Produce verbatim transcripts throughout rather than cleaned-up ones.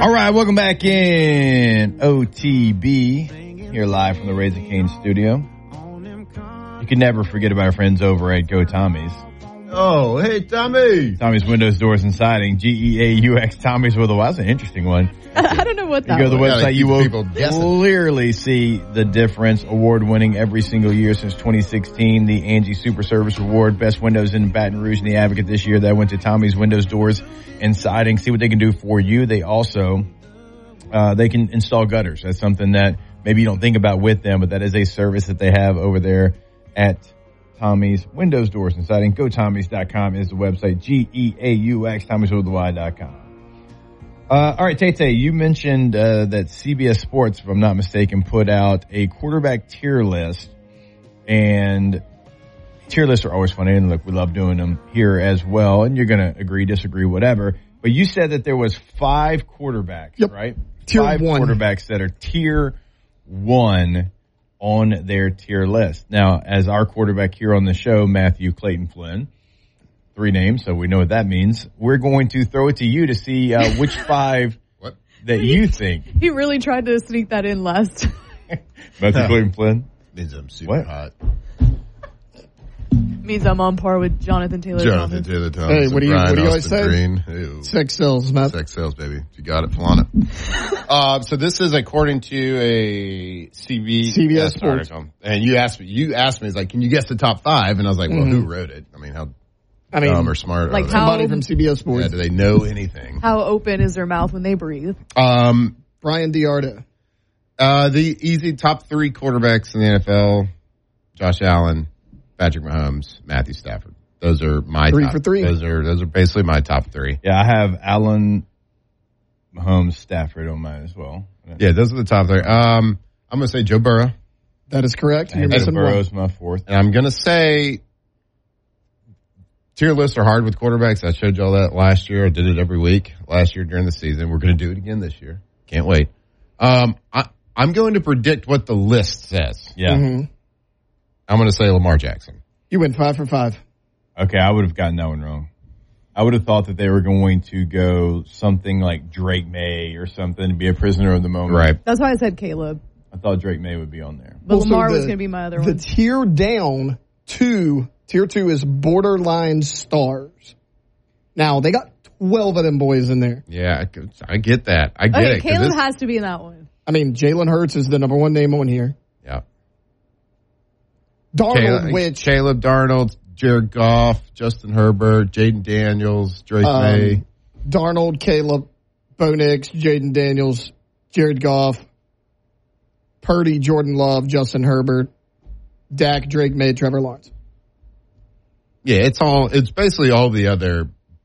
All right, welcome back in O T B, here live from the Raising Cane studio. You can never forget about our friends over at Go Tommy's. Oh, hey, Tommy. Tommy's Windows, Doors, and Siding. G E A U X, Tommy's with a Y. That's an interesting one. I don't know what that You go to the was. website, you will clearly see the difference. Award-winning every single year since twenty sixteen. The Angie Super Service Award, Best Windows in Baton Rouge and the Advocate this year. That went to Tommy's Windows, Doors, and Siding. See what they can do for you. They also, uh, they can install gutters. That's something that maybe you don't think about with them, but that is a service that they have over there at Tommy's Windows, Doors, and Siding. Go Tommy's dot com is the website. G E A U X, Tommy's with the Y dot com. Uh, all right, Tay-Tay, you mentioned uh, that C B S Sports, if I'm not mistaken, put out a quarterback tier list. And tier lists are always fun. And look, we love doing them here as well. And you're going to agree, disagree, whatever. But you said that there was five quarterbacks, yep. right? Tier five one. quarterbacks that are tier one on their tier list. Now, as our quarterback here on the show, Matthew Clayton Flynn, three names, so we know what that means. We're going to throw it to you to see uh, which five what? that you think. He really tried to sneak that in last. Matthew Clayton Flynn? Means I'm super What? hot. Means I'm on par with Jonathan Taylor Jonathan Thomas. Taylor Thomas. Hey, what do you, Brian what do you always Austin say? Green. Ew. Sex sells, Matt. Sex sales, baby. You got it. Flaunt it. uh, so this is according to a C B S C B S Sports. article. And you asked me, you asked me, it's like, can you guess the top five? And I was like, well, Mm-hmm. who wrote it? I mean, how I mean, dumb or smart like are they? how- somebody from C B S Sports. Yeah, do they know anything? How open is their mouth when they breathe? Um, Brian Diarda. uh, the easy top three quarterbacks in the N F L, Josh Allen, Patrick Mahomes, Matthew Stafford. Those are my Three top. for three. Those are, those are basically my top three. Yeah, I have Allen, Mahomes, Stafford on mine as well. Yeah, those are the top three. Um, I'm going to say Joe Burrow. That is correct. You're And missing one. Burrow's my fourth. And I'm going to say tier lists are hard with quarterbacks. I showed y'all that last year. I did it every week last year during the season. We're going to do it again this year. Can't wait. Um, I, I'm going to predict what the list says. Yeah. Mm-hmm. I'm going to say Lamar Jackson. You went five for five. Okay, I would have gotten that one wrong. I would have thought that they were going to go something like Drake May or something to be a prisoner of the moment. Right. That's why I said Caleb. I thought Drake May would be on there. But Also, Lamar the- was going to be my other The one. tier down to tier two is borderline stars. Now, they got twelve of them boys in there. Yeah, I, I get that. I get Okay, it. 'cause Caleb this- has to be in that one. I mean, Jalen Hurts is the number one name on here. yeah. Darnold, Caleb, which Caleb Darnold, Jared Goff, Justin Herbert, Jaden Daniels, Drake um, May. Darnold, Caleb, Bo Nix, Jaden Daniels, Jared Goff, Purdy, Jordan Love, Justin Herbert, Dak, Drake May, Trevor Lawrence. Yeah, it's all. It's basically all the other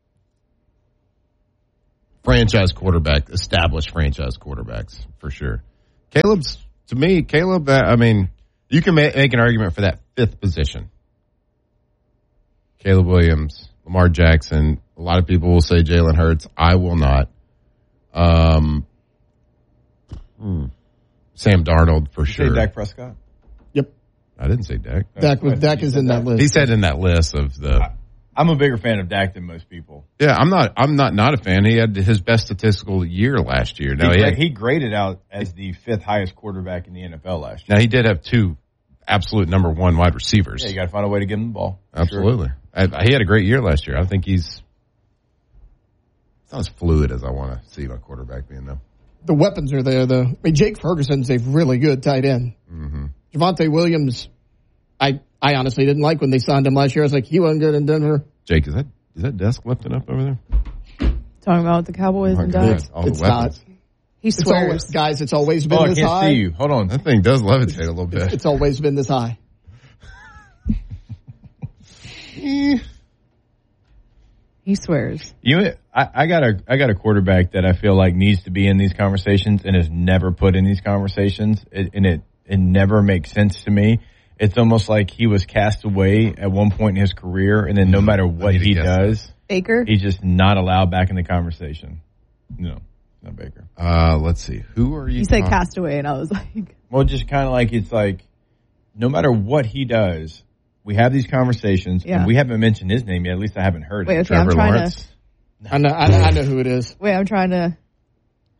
franchise quarterback, established franchise quarterbacks for sure. Caleb's to me, Caleb. Uh, I mean, you can ma- make an argument for that fifth position. Caleb Williams, Lamar Jackson. A lot of people will say Jalen Hurts. I will not. Um, hmm. Sam Darnold for Did you sure. say Dak Prescott? Yep. I didn't say Dak. Dak, was, Dak is in that list. He said in that list of the. I'm a bigger fan of Dak than most people. Yeah, I'm not. I'm not not a fan. He had his best statistical year last year. Now he, he, had, he graded out as the fifth highest quarterback in the N F L last year. now he did have two absolute number one wide receivers. Yeah, you got to find a way to give him the ball. Absolutely, I, he had a great year last year. I think he's it's not as fluid as I want to see my quarterback being though. The weapons are there, though. I mean, Jake Ferguson's a really good tight end. Mm-hmm. Javonte Williams, I I honestly didn't like when they signed him last year. I was like, he wasn't good in Denver. Jake, is that is that desk lifting up over there? Talking about the Cowboys Oh, and God. Ducks. All It's the weapons. not. He It's swears. always, guys, it's always been Oh, I this can't high. see you. Hold on. That thing does levitate a little bit. It's always been this high. He swears. You, I, I got a, I got a quarterback that I feel like needs to be in these conversations and is never put in these conversations, it, and it, it never makes sense to me. It's almost like he was cast away at one point in his career, and then no matter what need to he guess does, Baker? he's just not allowed back in the conversation. No, not Baker. Uh, let's see. Who are you? You said talking- Castaway, and I was like, Well, just kind of like it's like no matter what he does, we have these conversations, Yeah. and we haven't mentioned his name yet. At least I haven't heard wait, it. okay, I'm Trevor trying Lawrence. I know, I know, I know who it is. to, wait, I'm trying to,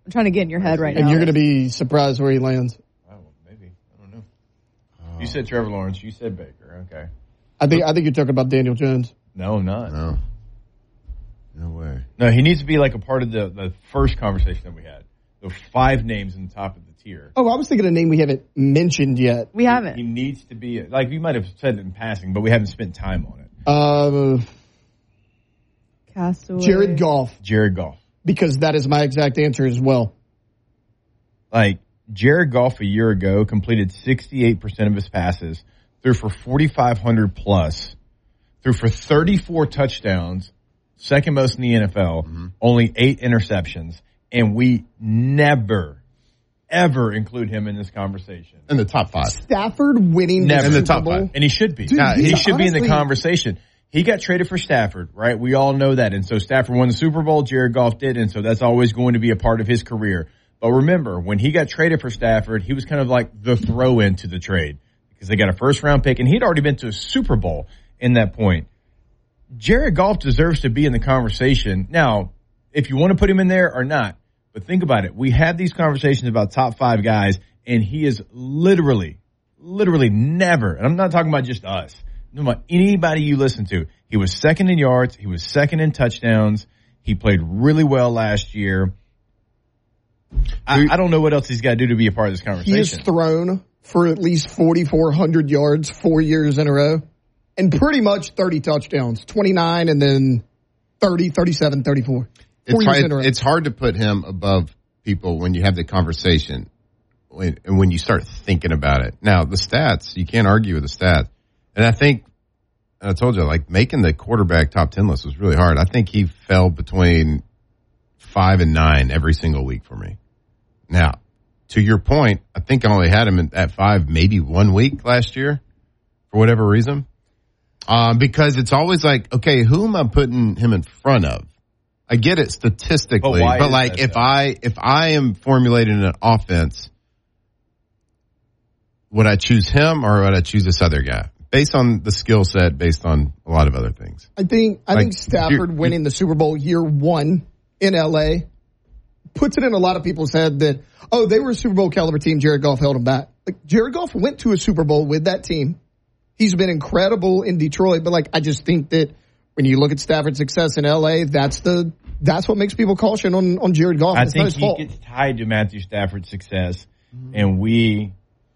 I'm trying to get in your head right And now. you're going to be surprised where he lands. Oh, maybe. I don't know. You said Trevor Lawrence. You said Baker. Okay. I think I think you're talking about Daniel Jones. No, I'm not. No. No way. No, he needs to be like a part of the, the first conversation that we had. The five names in the top of the tier. Oh, I was thinking a name we haven't mentioned yet. We haven't. He needs to be, like, we might have said it in passing, but we haven't spent time on it. Uh, Castaway. Jared Goff, Jared Goff. because that is my exact answer as well. Like, Jared Goff a year ago completed sixty-eight percent of his passes, threw for forty-five hundred plus, threw for thirty-four touchdowns, second most in the N F L, mm-hmm. only eight interceptions, and we never, ever include him in this conversation. In the top five. Stafford winning Never. the In the Super top Bowl. five. And he should be. Dude, Nah, he he's should be in the honestly- conversation. He got traded for Stafford, right? We all know that. And so Stafford won the Super Bowl, Jared Goff did, and so that's always going to be a part of his career. But remember, when he got traded for Stafford, he was kind of like the throw-in to the trade because they got a first-round pick, and he'd already been to a Super Bowl in that point. Jared Goff deserves to be in the conversation. Now, if you want to put him in there or not, but think about it. We have these conversations about top five guys, and he is literally, literally never, and I'm not talking about just us, I'm talking about anybody you listen to. He was second in yards. He was second in touchdowns. He played really well last year. I, I don't know what else he's got to do to be a part of this He has conversation. thrown for at least forty-four hundred yards four years in a row and pretty much thirty touchdowns, twenty-nine and then thirty, thirty-seven, thirty-four. Four It's years hard, in a row. it's hard to put him above people when you have the conversation when, and when you start thinking about it. Now, the stats, you can't argue with the stats. And I think, and I told you, like making the quarterback top ten list was really hard. I think he fell between five and nine every single week for me. Now, to your point, I think I only had him at five maybe one week last year for whatever reason. Um, because it's always like, okay, who am I putting him in front of? I get it statistically, But why but is like that, if though? I if I am formulating an offense, would I choose him or would I choose this other guy? Based on the skill set, based on a lot of other things. I think I Like, think Stafford you're- winning the Super Bowl year one in L A puts it in a lot of people's head that, oh, they were a Super Bowl caliber team. Jared Goff held them back. Like Jared Goff went to a Super Bowl with that team. He's been incredible in Detroit, but like I just think that when you look at Stafford's success in L A, that's the that's what makes people caution on on Jared Goff. I It's not think his he fault. gets tied to Matthew Stafford's success, and we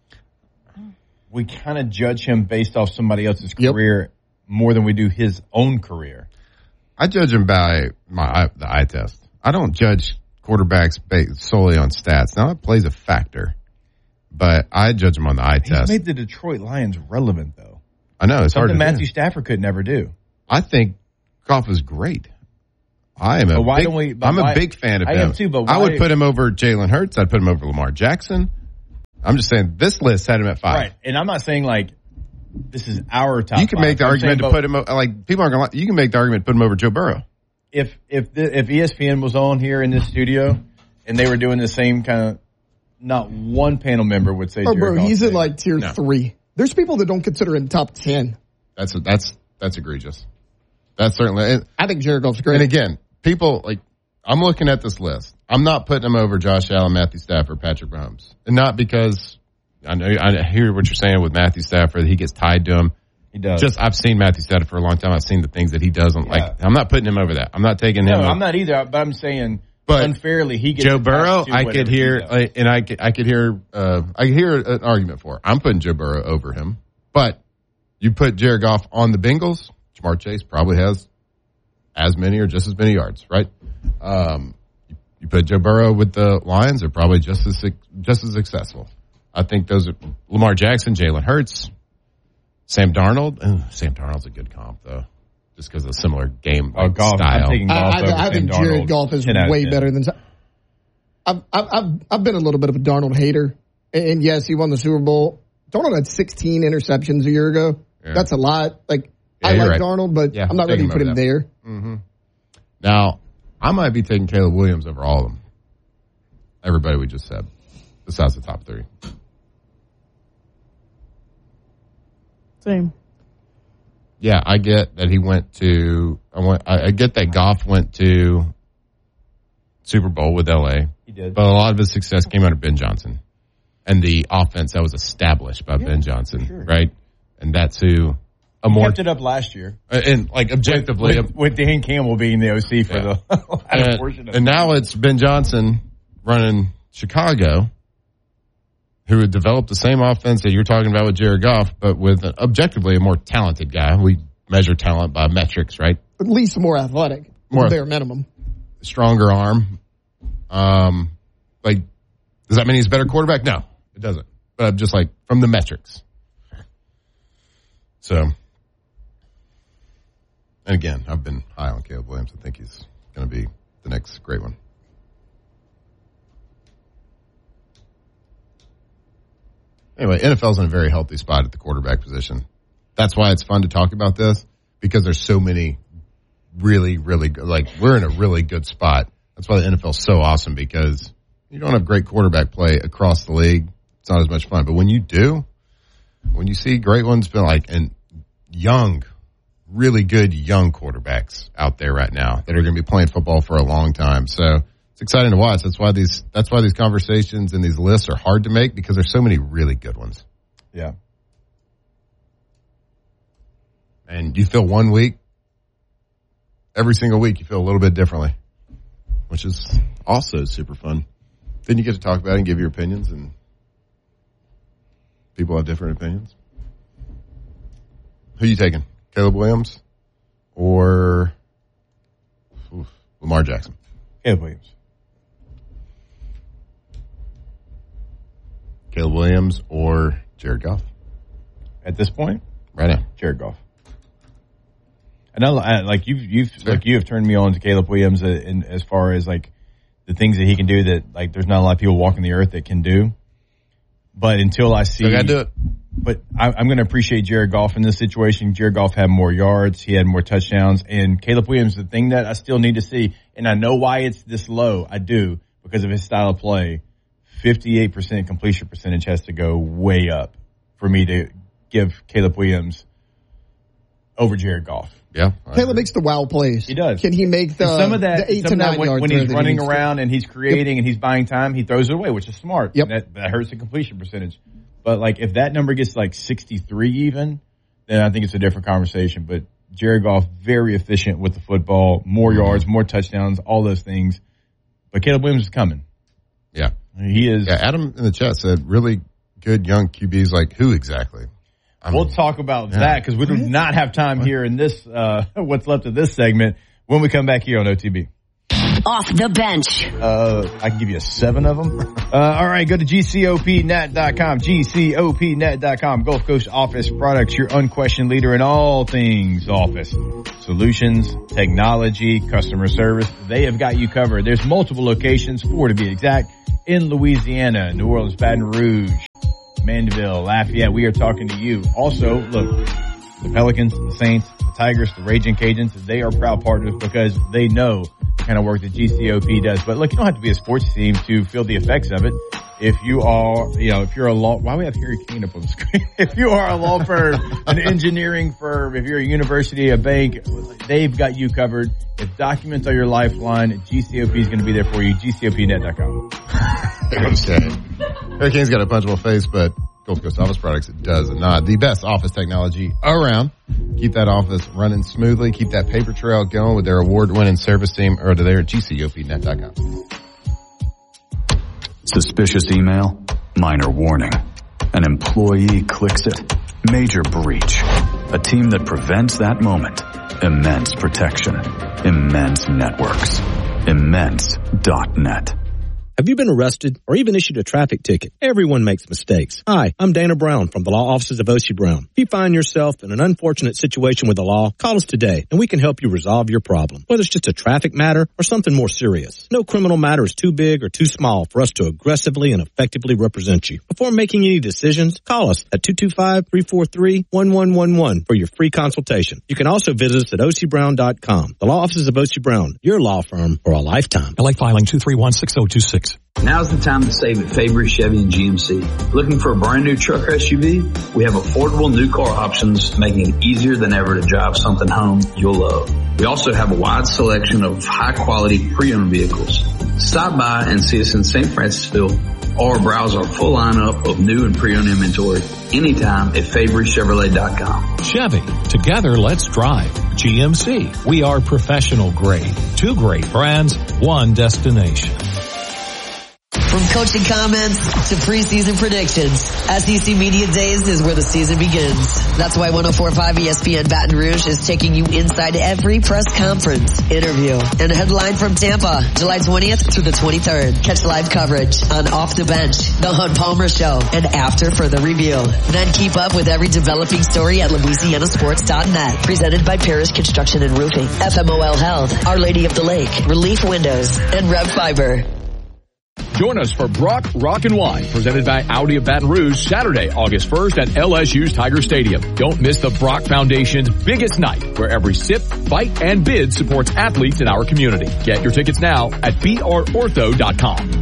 we kind of judge him based off somebody else's Yep. career more than we do his own career. I judge him by my eye- the eye test. I don't judge quarterbacks based solely on stats. Now it plays a factor, but I judge him on the eye He's test. made the Detroit Lions relevant, though. I know it's hard Something to Matthew do. Stafford could never do. I think Goff is great. I am a But why big, don't we- but I'm why- a big fan of I him. am too, but I would why- put him over Jalen Hurts. I'd put him over Lamar Jackson. I'm just saying this list had him at five. Right, and I'm not saying like this is our top. You can five. make the I'm argument saying, to put him o- like people aren't going to. You can make the argument to put him over Joe Burrow. if if the, if E S P N was on here in this studio and they were doing the same kind of, not one panel member would say. Oh, Jared bro, Goff's he's in name. like tier No. three. There's people that don't consider him top ten. That's that's that's egregious. That's certainly. And, I think Jared Goff's great. and again, people like I'm looking at this list. I'm not putting him over Josh Allen, Matthew Stafford, Patrick Mahomes, and not because I know I hear what you're saying with Matthew Stafford. He gets tied to him. He does. Just I've seen Matthew Stafford for a long time. I've seen the things that he does. On, Yeah. Like I'm not putting him over that. I'm not taking no, him. I'm over. not either. But I'm saying, But unfairly, he gets Joe attached Burrow. to I whatever could he hear, does. like, and I could, I could hear, uh, I could hear an argument for. I'm putting Joe Burrow over him, but you put Jared Goff on the Bengals. Jamar Chase probably has as many or just as many yards, right? Um, you, you put Joe Burrow with the Lions, they're probably just as suc- just as successful. I think those are Lamar Jackson, Jalen Hurts, Sam Darnold. Ooh, Sam Darnold's a good comp though, just because of similar game Oh, like, Goff. style. I'm taking Goff I, over I, I Sam think Darnold. Jared Goff is ten out of way ten. better than. I've, I've I've I've been a little bit of a Darnold hater, and yes, he won the Super Bowl. Darnold had sixteen interceptions a year ago. Yeah. That's a lot. Like Yeah, I you're like right. Darnold, but Yeah, I'm not take ready him to put over him that. there. Mm-hmm. Now, I might be taking Caleb Williams over all of them. Everybody we just said, besides the top three. Same. Yeah, I get that he went to. I went. I, I get that Goff went to Super Bowl with L A. He did. But a lot of his success came out of Ben Johnson and the offense that was established by yeah, Ben Johnson, sure. right? And that's who a he more kept it up last year. And like objectively, with, with, with Dan Campbell being the O C for yeah. the latter and, portion of and it. now it's Ben Johnson running Chicago, who had developed the same offense that you're talking about with Jared Goff, but with an, objectively a more talented guy. We measure talent by metrics, right? At least more athletic, more bare minimum. Stronger arm. Um, like, does that mean he's a better quarterback? No, it doesn't. But I'm just like, from the metrics. So, and again, I've been high on Caleb Williams. I think he's going to be the next great one. Anyway, N F L's in a very healthy spot at the quarterback position. That's why it's fun to talk about this, because there's so many really, really good, like, we're in a really good spot. That's why the N F L's so awesome, because you don't have great quarterback play across the league. It's not as much fun. But when you do, when you see great ones, been like, and young, really good young quarterbacks out there right now that are going to be playing football for a long time. So it's exciting to watch. That's why these, that's why these conversations and these lists are hard to make, because there's so many really good ones. Yeah. And you feel one week, every single week you feel a little bit differently, which is also super fun. Then you get to talk about it and give your opinions, and people have different opinions. Who are you taking? Caleb Williams or oof, Lamar Jackson? Caleb Williams. Caleb Williams or Jared Goff? At this point? Right now. Jared Goff. And I, like you've, you've, sure. like you have turned me on to Caleb Williams in, as far as like the things that he can do that like there's not a lot of people walking the earth that can do. But until I see, I gotta do it. But I, I'm going to appreciate Jared Goff in this situation. Jared Goff had more yards, he had more touchdowns, and Caleb Williams. The thing that I still need to see, and I know why it's this low. I do, because of his style of play. fifty-eight percent completion percentage has to go way up for me to give Caleb Williams over Jared Goff. Yeah, Caleb makes the wow plays. He does. Can he make the, some of that, the eight some to of that nine when, yards when he's running he around and he's creating yep. and he's buying time, he throws it away, which is smart. Yep. That, that hurts the completion percentage. But like if that number gets like sixty-three even, then I think it's a different conversation. But Jared Goff, very efficient with the football, more yards, more touchdowns, all those things. But Caleb Williams is coming. Yeah. He is. Yeah, Adam in the chat said really good young Q Bs. Like who exactly? I we'll mean, talk about yeah. that because we do not have time what? here in this, uh, what's left of this segment when we come back here on O T B. Off the bench. Uh, I can give you a seven of them. Uh, all right, go to G C O P net dot com, G C O P net dot com, Gulf Coast Office Products, your unquestioned leader in all things office. Solutions, technology, customer service, they have got you covered. There's multiple locations, four to be exact, in Louisiana, New Orleans, Baton Rouge, Mandeville, Lafayette. We are talking to you. Also, look, the Pelicans, the Saints, the Tigers, the Raging Cajuns, they are proud partners because they know the kind of work that G C O P does. But look, you don't have to be a sports team to feel the effects of it. If you are, you know, if you're a law, why do we have Harry Kane up on the screen? If you are a law firm, an engineering firm, if you're a university, a bank, they've got you covered. If documents are your lifeline, G C O P is going to be there for you. G C O P net dot com. Okay. Harry Kane's got a punchable face, but Gulf Coast Office Products does not. The best office technology around. Keep that office running smoothly. Keep that paper trail going with their award-winning service team or to their G C O P net dot com. Suspicious email? Minor warning. An employee clicks it? Major breach. A team that prevents that moment? Immense protection. Immense networks. Immense dot net. Have you been arrested or even issued a traffic ticket? Everyone makes mistakes. Hi, I'm Dana Brown from the law offices of O C Brown. If you find yourself in an unfortunate situation with the law, call us today and we can help you resolve your problem. Whether it's just a traffic matter or something more serious. No criminal matter is too big or too small for us to aggressively and effectively represent you. Before making any decisions, call us at two two five, three four three, one one one one for your free consultation. You can also visit us at O C Brown dot com. The law offices of O C Brown, your law firm for a lifetime. L A filing two three one six zero two six. needs. Now's the time to save at Fabry Chevy and G M C. Looking for a brand new truck or S U V? We have affordable new car options, making it easier than ever to drive something home you'll love. We also have a wide selection of high quality pre-owned vehicles. Stop by and see us in Saint Francisville or browse our full lineup of new and pre-owned inventory anytime at Fabry Chevrolet dot com. Chevy, together let's drive. G M C, we are professional grade. Two great brands, one destination. From coaching comments to preseason predictions, S E C Media Days is where the season begins. That's why one oh four point five E S P N Baton Rouge is taking you inside every press conference, interview, and headline from Tampa, July twentieth through the twenty-third. Catch live coverage on Off the Bench, The Hunt Palmer Show, and After Further Review. Then keep up with every developing story at Louisiana Sports dot net. Presented by Parrish Construction and Roofing, F M O L Health, Our Lady of the Lake, Relief Windows, and Rev Fiber. Join us for Brock Rock and Wine, presented by Audi of Baton Rouge, Saturday, August first at L S U's Tiger Stadium. Don't miss the Brock Foundation's biggest night, where every sip, bite, and bid supports athletes in our community. Get your tickets now at B R ortho dot com.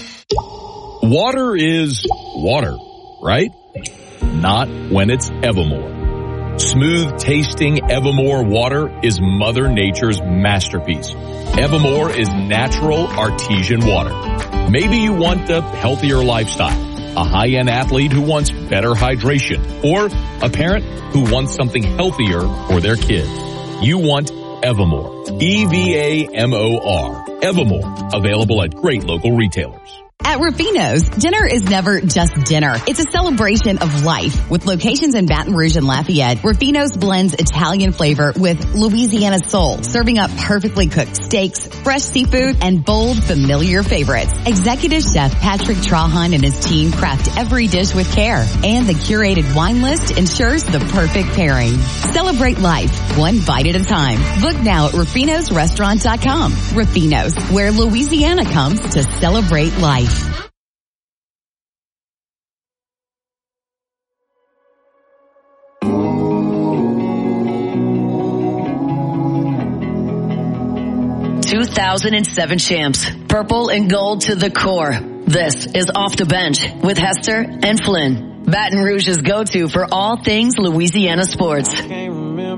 Water is water, right? Not when it's Evermore. Smooth tasting Evermore water is Mother Nature's masterpiece. Evermore is natural artesian water. Maybe you want a healthier lifestyle, a high-end athlete who wants better hydration, or a parent who wants something healthier for their kid. You want Evermore. E V A M O R. Evermore. Available at great local retailers. At Ruffino's, dinner is never just dinner. It's a celebration of life. With locations in Baton Rouge and Lafayette, Ruffino's blends Italian flavor with Louisiana soul, serving up perfectly cooked steaks, fresh seafood, and bold, familiar favorites. Executive Chef Patrick Trahan and his team craft every dish with care, and the curated wine list ensures the perfect pairing. Celebrate life, one bite at a time. Book now at Ruffinos Restaurant dot com. Ruffino's, where Louisiana comes to celebrate life. two thousand seven champs, purple and gold to the core. This is Off the Bench with Hester and Flynn, Baton Rouge's go-to for all things Louisiana sports.